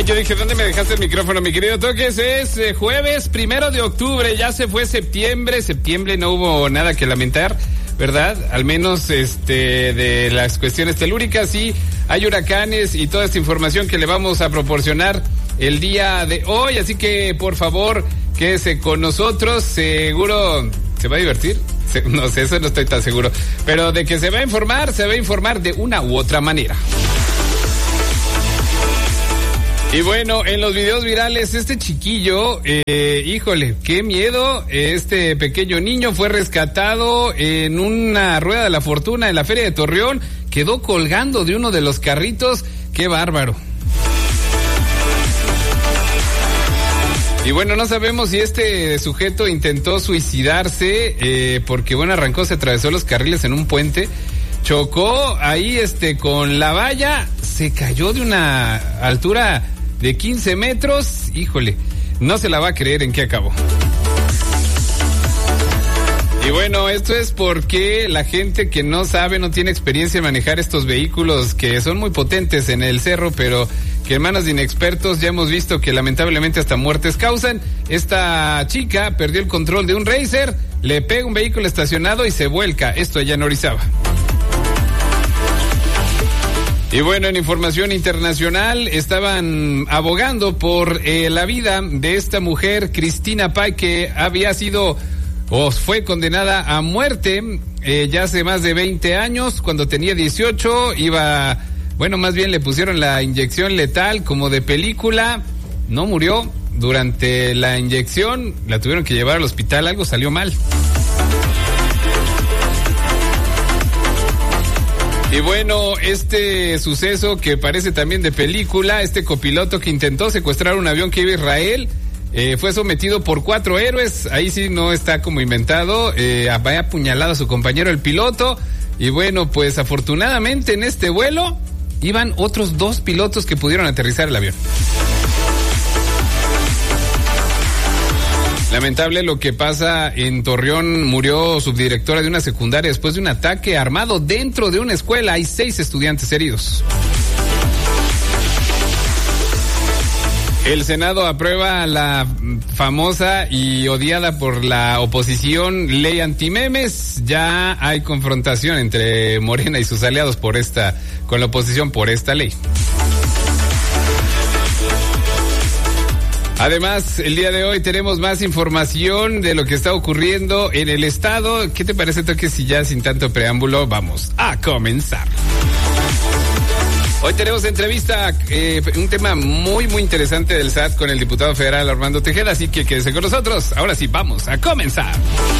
Ay, yo dije, ¿dónde me dejaste el micrófono, mi querido Toques? Es jueves 1 de octubre, ya se fue septiembre. Septiembre no hubo nada que lamentar, ¿verdad? Al menos de las cuestiones telúricas, sí, hay huracanes y toda esta información que le vamos a proporcionar el día de hoy. Así que, por favor, quédese con nosotros, seguro se va a divertir. No sé, eso no estoy tan seguro. Pero de que se va a informar de una u otra manera. Y bueno, en los videos virales, este chiquillo, híjole, qué miedo. Este pequeño niño fue rescatado en una rueda de la fortuna en la Feria de Torreón. Quedó colgando de uno de los carritos. ¡Qué bárbaro! Y bueno, no sabemos si este sujeto intentó suicidarse, porque bueno, arrancó, se atravesó los carriles en un puente, chocó ahí con la valla, se cayó de una altura de 15 metros, híjole, no se la va a creer en qué acabó. Y bueno, esto es porque la gente que no sabe, no tiene experiencia en manejar estos vehículos que son muy potentes en el cerro, pero que en manos de inexpertos ya hemos visto que lamentablemente hasta muertes causan. Esta chica perdió el control de un racer, le pega un vehículo estacionado y se vuelca, esto allá en Orizaba. Y bueno, en información internacional, estaban abogando por la vida de esta mujer, Cristina Pay, que había sido o fue condenada a muerte ya hace más de 20 años. Cuando tenía 18 más bien le pusieron la inyección letal como de película. No murió durante la inyección, la tuvieron que llevar al hospital, algo salió mal. Y bueno, este suceso que parece también de película, este copiloto que intentó secuestrar un avión que iba a Israel, fue sometido por 4 héroes, ahí sí no está como inventado, había apuñalado a su compañero el piloto, y bueno, pues afortunadamente en este vuelo iban otros 2 pilotos que pudieron aterrizar el avión. Lamentable lo que pasa en Torreón. Murió subdirectora de una secundaria después de un ataque armado dentro de una escuela. Hay 6 estudiantes heridos. El Senado aprueba la famosa y odiada por la oposición ley antimemes. Ya hay confrontación entre Morena y sus aliados con la oposición por esta ley. Además, el día de hoy tenemos más información de lo que está ocurriendo en el estado. ¿Qué te parece, Toque, si ya sin tanto preámbulo vamos a comenzar? Hoy tenemos entrevista, un tema muy, muy interesante del SAT con el diputado federal Armando Tejeda, así que quédese con nosotros. Ahora sí, vamos a comenzar.